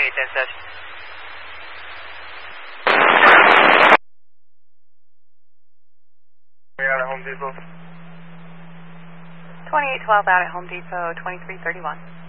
Okay, 10 sets. We're out at Home Depot. 2812 out at Home Depot, 2331.